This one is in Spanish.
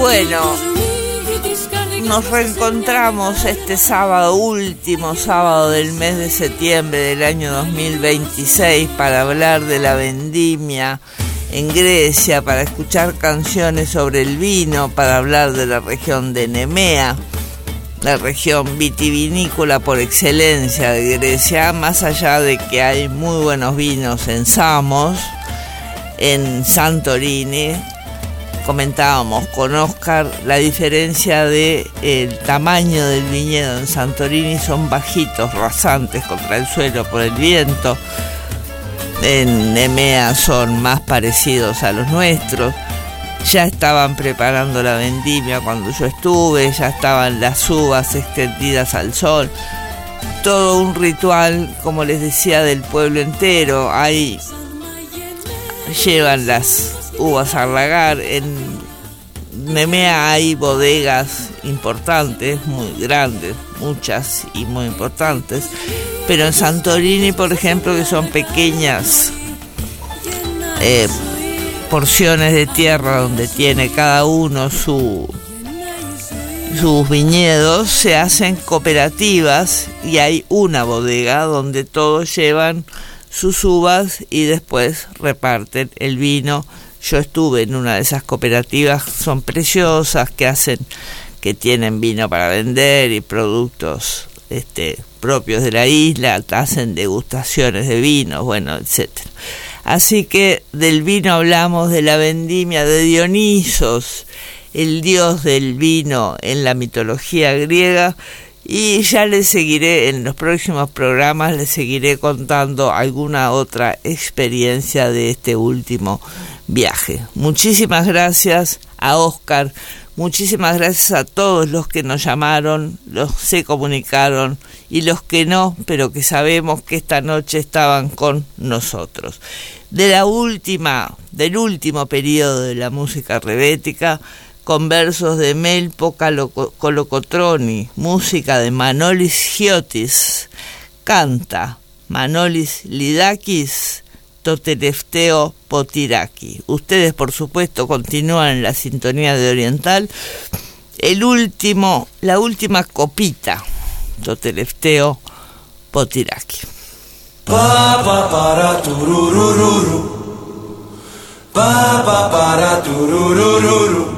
Bueno, nos reencontramos este sábado, último sábado del mes de septiembre del año 2026, para hablar de la vendimia en Grecia, para escuchar canciones sobre el vino, para hablar de la región de Nemea, la región vitivinícola por excelencia de Grecia, más allá de que hay muy buenos vinos en Samos, en Santorini. Comentábamos con Oscar la diferencia de el tamaño del viñedo. En Santorini son bajitos, rasantes contra el suelo por el viento. En Nemea son más parecidos a los nuestros. Ya estaban preparando la vendimia cuando yo estuve, ya estaban las uvas extendidas al sol. Todo un ritual, como les decía, del pueblo entero. Ahí llevan las uvas a lagar. En Nemea hay bodegas importantes, muy grandes, muchas y muy importantes, pero en Santorini, por ejemplo, que son pequeñas porciones de tierra donde tiene cada uno sus viñedos, se hacen cooperativas y hay una bodega donde todos llevan sus uvas y después reparten el vino. Yo estuve en una de esas cooperativas, son preciosas, que tienen vino para vender y productos propios de la isla, hacen degustaciones de vinos, bueno, etcétera. Así que del vino hablamos, de la vendimia de Dionisos, el dios del vino en la mitología griega, y ya les seguiré en los próximos programas, les seguiré contando alguna otra experiencia de este último viaje. Muchísimas gracias a Oscar, muchísimas gracias a todos los que nos llamaron, los se comunicaron y los que no, pero que sabemos que esta noche estaban con nosotros. Del último periodo de la música rebética, con versos de Melpo Kolokotroni, música de Manolis Chiotis, canta Manolis Lidakis, Totelefteo Potiraki. Ustedes, por supuesto, continúan en la sintonía de Oriental. La última copita, Totelefteo Potiraki. Pa pa para tururururu, pa pa para tururururu.